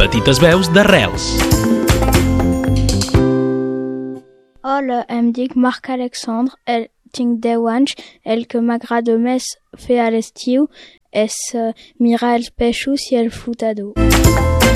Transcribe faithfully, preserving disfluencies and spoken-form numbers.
Petites veus d'arrels. Hola, em dic Marc Alexandre, el, tinc deu anys. El que m'agrada més fer a l'estiu és uh, mirar els peixos i el flotador.